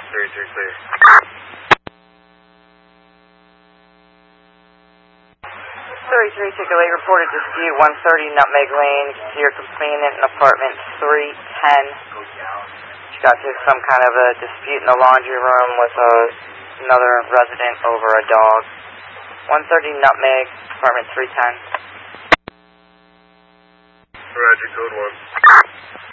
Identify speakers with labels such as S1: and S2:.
S1: 33 clear.
S2: 33 Tickle 8 reported dispute 130 Nutmeg Lane. To your complainant in apartment 310. She got to some kind of a dispute in the laundry room with another resident over a dog. 130 Nutmeg, apartment 310.
S1: Roger, code 1.